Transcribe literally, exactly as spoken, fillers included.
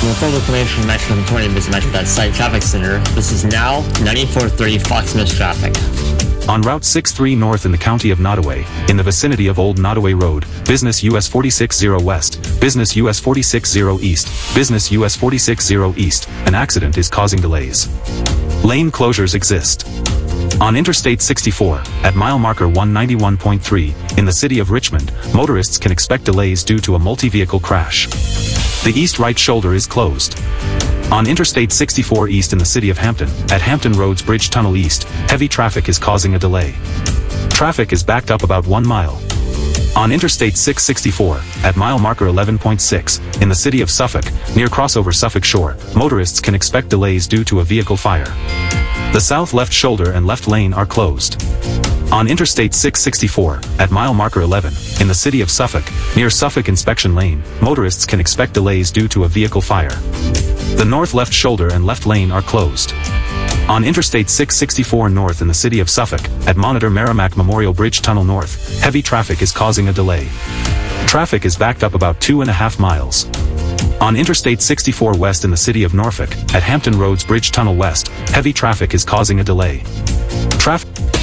For further information on Metro twenty, visit Metro dot site traffic center. This is now ninety-four thirty Fox Mills traffic. On Route sixty-three North in the county of Nottoway, in the vicinity of Old Nottoway Road, Business U S forty-six oh West, Business U S forty-six oh East, Business U S forty-six oh East, an accident is causing delays. Lane closures exist. On Interstate sixty-four, at mile marker one ninety-one point three, in the city of Richmond, motorists can expect delays due to a multi-vehicle crash. The east right shoulder is closed. On Interstate sixty-four East in the city of Hampton, at Hampton Roads Bridge Tunnel East, heavy traffic is causing a delay. Traffic is backed up about one mile. On Interstate six sixty-four, at mile marker eleven point six, in the city of Suffolk, near crossover Suffolk Shore, motorists can expect delays due to a vehicle fire. The south left shoulder and left lane are closed. On Interstate six sixty-four, at mile marker eleven, in the city of Suffolk, near Suffolk Inspection Lane, motorists can expect delays due to a vehicle fire. The north left shoulder and left lane are closed. On Interstate six sixty-four North in the city of Suffolk, at Monitor Merrimack Memorial Bridge Tunnel North, heavy traffic is causing a delay. Traffic is backed up about two and a half miles. On Interstate sixty-four West in the city of Norfolk, at Hampton Roads Bridge Tunnel West, heavy traffic is causing a delay. Traffic